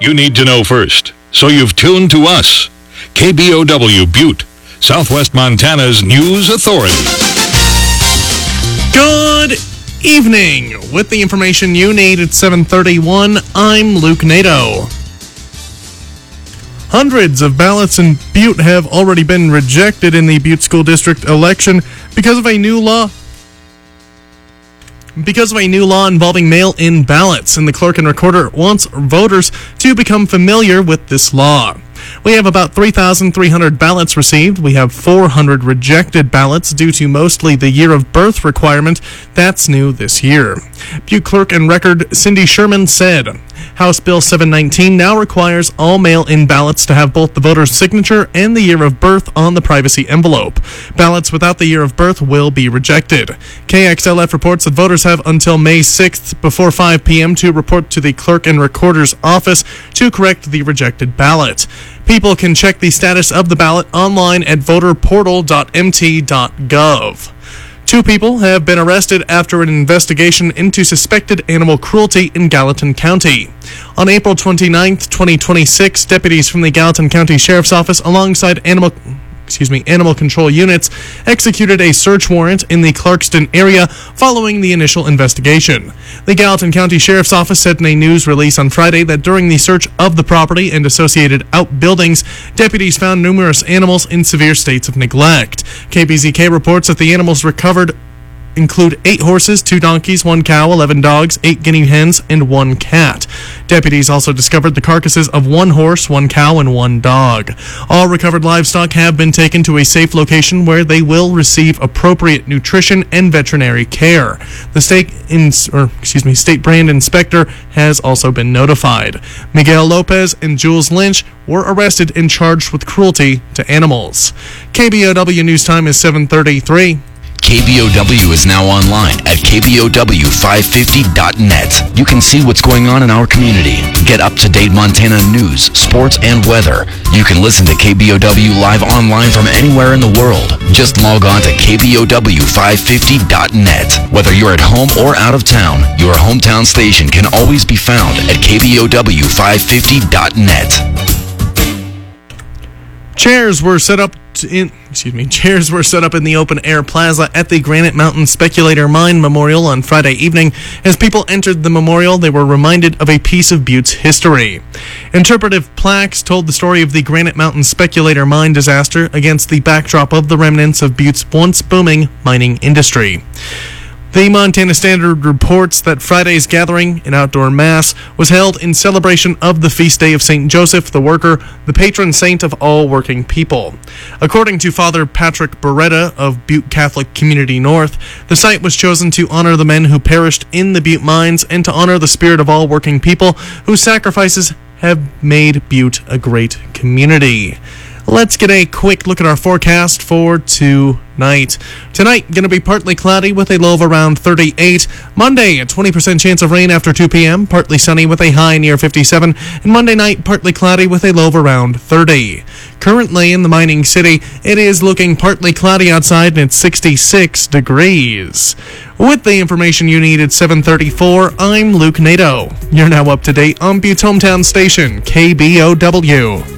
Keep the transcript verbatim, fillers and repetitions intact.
you need to know first. So you've tuned to us, K B O W Butte, Southwest Montana's news authority. Good evening. With the information you need at seven thirty-one, I'm Luke Nato. Hundreds of ballots in Butte have already been rejected in the Butte School District election because of a new law. Because of a new law involving mail-in ballots, and the clerk and recorder wants voters to become familiar with this law. We have about three thousand three hundred ballots received. We have four hundred rejected ballots due to mostly the year of birth requirement. That's new this year. Butte Clerk and Record Cindy Sherman said, House Bill seven nineteen now requires all mail-in ballots to have both the voter's signature and the year of birth on the privacy envelope. Ballots without the year of birth will be rejected. K X L F reports that voters have until May sixth before five p.m. to report to the clerk and recorder's office to correct the rejected ballot. People can check the status of the ballot online at voter portal dot m t dot gov. Two people have been arrested after an investigation into suspected animal cruelty in Gallatin County. On April twenty-ninth, twenty twenty-six, deputies from the Gallatin County Sheriff's Office alongside animal excuse me, animal control units executed a search warrant in the Clarkston area following the initial investigation. The Gallatin County Sheriff's Office said in a news release on Friday that during the search of the property and associated outbuildings, deputies found numerous animals in severe states of neglect. K B Z K reports that the animals recovered include eight horses, two donkeys, one cow, eleven dogs, eight guinea hens, and one cat. Deputies also discovered the carcasses of one horse, one cow, and one dog. All recovered livestock have been taken to a safe location where they will receive appropriate nutrition and veterinary care. The state, ins- or, excuse me, state brand inspector has also been notified. Miguel Lopez and Jules Lynch were arrested and charged with cruelty to animals. K B O W News Time is seven thirty-three. K B O W is now online at K B O W five fifty dot net. You can see what's going on in our community. Get up-to-date Montana news, sports, and weather. You can listen to K B O W live online from anywhere in the world. Just log on to K B O W five fifty dot net. Whether you're at home or out of town, your hometown station can always be found at K B O W five fifty dot net. Chairs were set up in excuse me chairs were set up in the open air plaza at the Granite Mountain Speculator Mine Memorial on Friday evening. As people entered the memorial, they were reminded of a piece of Butte's history. Interpretive plaques told the story of the Granite Mountain Speculator Mine disaster against the backdrop of the remnants of Butte's once booming mining industry. The Montana Standard reports that Friday's gathering, an outdoor mass, was held in celebration of the feast day of Saint Joseph the Worker, the patron saint of all working people. According to Father Patrick Beretta of Butte Catholic Community North, the site was chosen to honor the men who perished in the Butte mines and to honor the spirit of all working people whose sacrifices have made Butte a great community. Let's get a quick look at our forecast for tonight. Tonight, going to be partly cloudy with a low of around thirty-eight. Monday, a twenty percent chance of rain after two p.m., partly sunny with a high near fifty-seven. And Monday night, partly cloudy with a low of around thirty. Currently in the mining city, it is looking partly cloudy outside and it's sixty-six degrees. With the information you need at seven thirty-four, I'm Luke Nato. You're now up to date on Butte's hometown station, K B O W.